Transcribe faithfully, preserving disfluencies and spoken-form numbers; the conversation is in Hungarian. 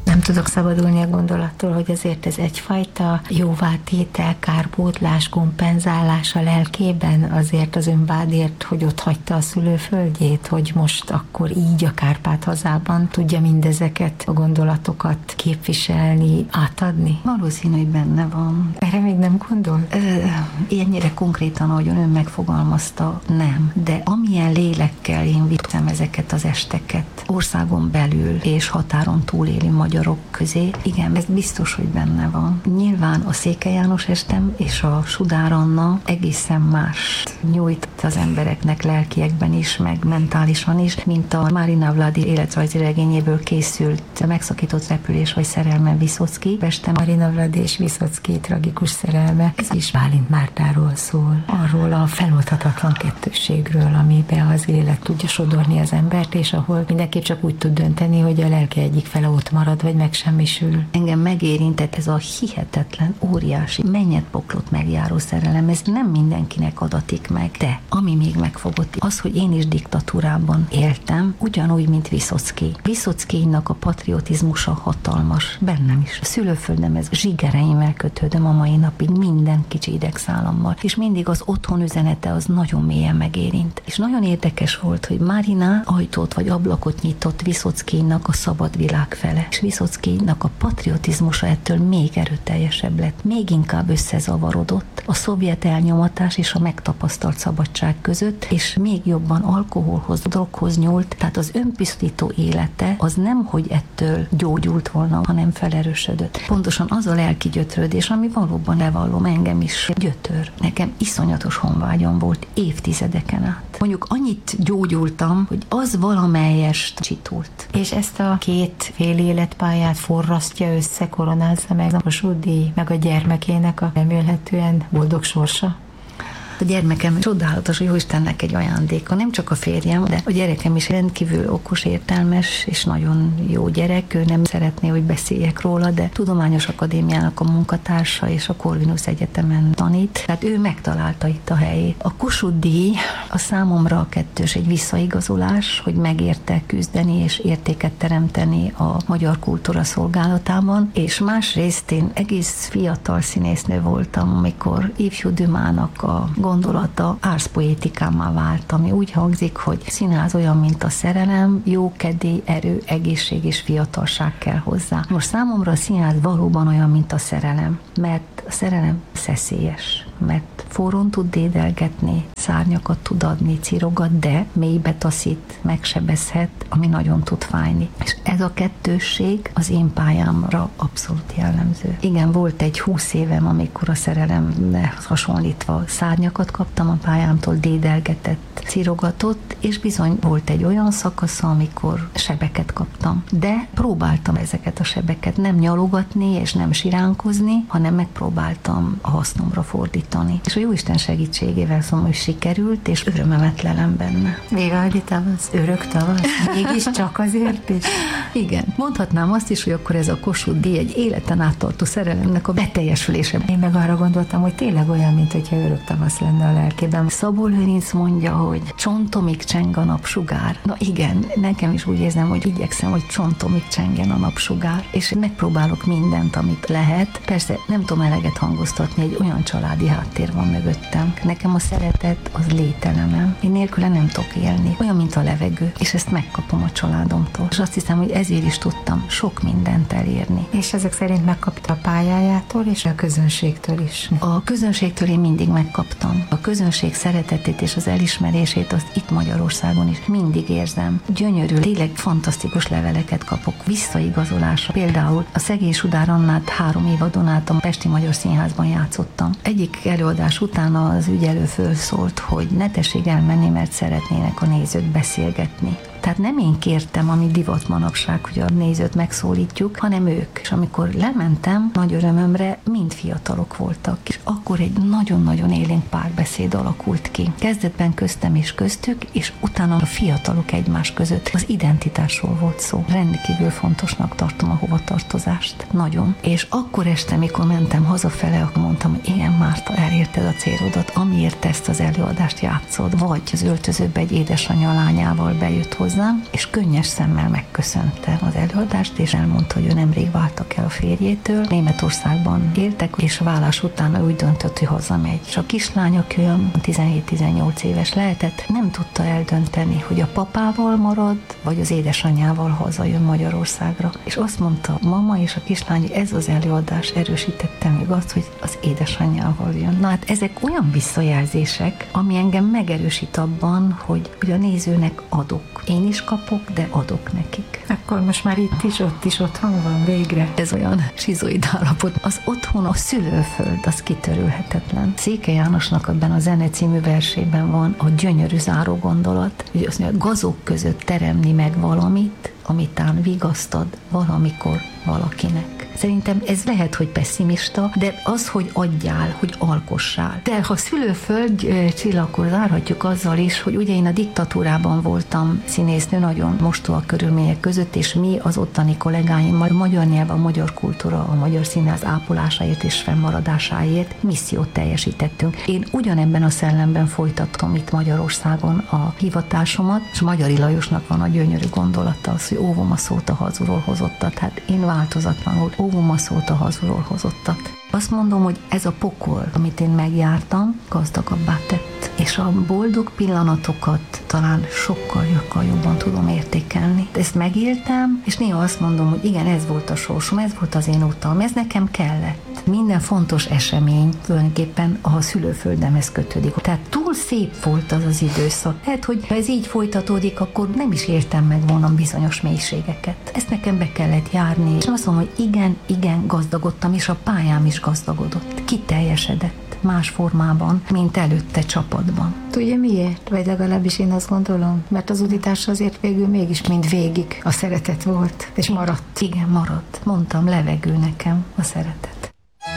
Nem tudok szabadulni a gondolattól, hogy azért ez egyfajta jóvátétel, kárpótlás, kompenzálás a lelkében azért az önvádért, hogy ott hagyta a szülőföldjét, hogy most akkor így a Kárpát-hazában tudja mindezeket a gondolatokat képviselni, átadni? Valószínű, hogy benne van. Erre még nem gondol? Ilyennyire konkrétan, ahogyan ön megfogalmazta, nem. De amilyen lélekkel én vittem ezeket az esteket országon belül és határon túléli magyarok közé, igen, ez biztos, hogy benne van. Nyilván a Székely János estem és a Sudár Anna egészen más nyújt az embereknek lelkiekben is, meg mentálisan is, mint a Marina Vladi életrajzi regényéből készült Megszakított repülés vagy Szerelme Viszocki. Estem Marina Vladi és Viszocki tragikus szerelme. Ez is Bálint Mártáról szól. Arról a feloldhatatlan kettősségről, amiben az élet tudja sodorni az embert, és ahol mindenki csak úgy tud dönteni, hogy a lelke egyik fele ott marad, vagy megsemmisül. Engem megérintett ez a hihetetlen, óriási, mennyet poklot megjáró szerelem. Ez nem mindenkinek adatik meg, de ami még megfogott, az, hogy én is diktatúrában éltem, ugyanúgy, mint Viszocki. Viszockinak a patriotizmusa hatalmas, bennem is. A szülőföldem, ez zsigereimmel kötődöm a mai napig, minden kicsi idegszálammal, és mindig az otthon üzenete az nagyon mélyen megérint. És nagyon érdekes volt, hogy Marina ajtót vagy ablakot nyitott Viszockinak a szabad világ fele. És Viszockinak a patriotizmusa ettől még erőteljesebb lett, még inkább összezavarodott a szovjet elnyomatás és a megtapasztalt szabadság között, és még jobban alkoholhoz, droghoz nyúlt, tehát az önpusztító élete az nem, hogy ettől gyógyult volna, hanem felerősödött. Pontosan az a lelki gyötrődés, ami valóban levallom, engem is gyötör. Nekem iszonyatos honvágyam volt évtizedeken át. Mondjuk annyit gyógyultam, hogy az valamelyest csitult. És ezt a két fél életpályát forrasztja össze, koronázza meg a Kossuth díj, meg a gyermekének a remélhetően boldog sorsa? A gyermekem csodálatos, hogy Jóistennek egy ajándéka, nem csak a férjem, de a gyerekem is rendkívül okos, értelmes, és nagyon jó gyerek. Ő nem szeretné, hogy beszéljek róla, de Tudományos Akadémiának a munkatársa, és a Corvinus Egyetemen tanít. Tehát ő megtalálta itt a helyét. A Kossuth díj a számomra a kettős egy visszaigazolás, hogy megérte küzdeni és értéket teremteni a magyar kultúra szolgálatában, és másrészt én egész fiatal színésznő voltam, amikor Ifjú Dumának a gondolata árszpoétikámmá vált, ami úgy hangzik, hogy színház olyan, mint a szerelem, jó kedély, erő, egészség és fiatalság kell hozzá. Most számomra a színház valóban olyan, mint a szerelem, mert a szerelem szeszélyes, mert forrón tud dédelgetni, szárnyakat tud adni, cirogat, de mélybe taszít, megsebezhet, ami nagyon tud fájni. És ez a kettősség az én pályámra abszolút jellemző. Igen, volt egy húsz évem, amikor a szerelemhez hasonlítva szárnyakat kaptam a pályámtól, dédelgetett, cirogatott, és bizony volt egy olyan szakasza, amikor sebeket kaptam. De próbáltam ezeket a sebeket nem nyalogatni és nem siránkozni, hanem megpróbáltam a hasznomra fordítani. És a Jóisten segítségével szóval, hogy sikerült, és örömemet lelem benne. Végaldi tavasz, örök tavasz, mégis csak azért is. Igen. Mondhatnám azt is, hogy akkor ez a Kossuth díj egy életen áttartó szerelemnek a beteljesülése. Én meg arra gondoltam, hogy tényleg olyan, mint hogyha örök tavasz lenne a lelkében. Szabó Lőrinc mondja, hogy csontomig cseng a napsugár. Na igen, nekem is úgy érzem, hogy igyekszem, hogy csontomig csengen a napsugár, és megpróbálok mindent, amit lehet. Persze nem tudom eleget hangoztatni, egy olyan családi háttér van mögöttem. Nekem a szeretet az lételemem. Én nélküle nem tudok élni. Olyan, mint a levegő, és ezt megkapom a családomtól. És azt hiszem, hogy ezért is tudtam sok mindent elérni. És ezek szerint megkapta a pályájától és a közönségtől is. A közönségtől én mindig megkaptam. A közönség szeretetét és az elismerését azt itt Magyarországon is mindig érzem. Gyönyörű, tényleg fantasztikus leveleket kapok. Visszaigazolásra. Például a Szegény Sudár Annát három évadon át a Pesti Magyar Színházban játszottam. Egyik előadás után az ügyelő fölszólt, hogy ne tessék elmenni, mert szeretnének a nézők beszélgetni. Tehát nem én kértem, ami divat manapság, hogy a nézőt megszólítjuk, hanem ők. És amikor lementem, nagy örömömre mind fiatalok voltak. És akkor egy nagyon-nagyon élénk párbeszéd alakult ki. Kezdetben köztem és köztük, és utána a fiatalok egymás között. Az identitásról volt szó. Rendkívül fontosnak tartom a hovatartozást. Nagyon. És akkor este, mikor mentem hazafele, akkor mondtam, hogy igen, Márta, elérted a célodat, amiért ezt az előadást játszod. Vagy az öltözőbe egy édesanyja lányával bejött hozzá hozzám, és könnyes szemmel megköszönte az előadást, és elmondta, hogy ő nemrég váltak el a férjétől. Németországban éltek, és vállás után úgy döntött, hogy hazamegy. És a kislány, aki olyan tizenhét-tizennyolc éves lehetett, nem tudta eldönteni, hogy a papával marad, vagy az édesanyjával hazajön Magyarországra. És azt mondta mama és a kislány, hogy ez az előadás erősítette még azt, hogy az édesanyjával jön. Na hát ezek olyan visszajelzések, ami engem megerősít abban, hogy, hogy a nézőnek adok. Én is kapok, de adok nekik. Akkor most már itt is, ott is otthon van végre. Ez olyan sizoid állapot. Az otthon, a szülőföld, az kitörülhetetlen. Székely Jánosnak abban a Zene című versében van a gyönyörű záró gondolat, hogy azt mondja, gazok között teremni meg valamit, amitán vigasztad valamikor valakinek. Szerintem ez lehet, hogy pessimista, de az, hogy adjál, hogy alkossál. De ha szülőföld Csilla, akkor zárhatjuk azzal is, hogy ugye én a diktatúrában voltam színésznő nagyon mostoha körülmények között, és mi az ottani kollégáimmal a magyar nyelv, a magyar kultúra, a magyar színház ápolásáért és fennmaradásáért missziót teljesítettünk. Én ugyanebben a szellemben folytattam itt Magyarországon a hivatásomat, és Magyari Lajosnak van a gyönyörű gondolata az, hogy óvom a szót a hazulról hozottat. Hát én változatlanul óvom a szót a hazulról hozottat. Azt mondom, hogy ez a pokol, amit én megjártam, gazdagabbá tett. És a boldog pillanatokat talán sokkal, sokkal jobban tudom értékelni. Ezt megéltem, és néha azt mondom, hogy igen, ez volt a sorsom, ez volt az én utam, ez nekem kellett. Minden fontos esemény tulajdonképpen a szülőföldemhez kötődik. Tehát túl szép volt az az időszak. Lehet, hogy ha ez így folytatódik, akkor nem is értem meg volna bizonyos mélységeket. Ezt nekem be kellett járni. És azt mondom, hogy igen, igen, gazdagodtam, és a pályám is gazdagodott. Kiteljesedett más formában, mint előtte csapatban. Tudja miért? Vagy legalábbis én azt gondolom, mert az uditás azért végül mégis mind végig a szeretet volt, és maradt. Igen, maradt. Mondtam, levegő nekem a szeretet.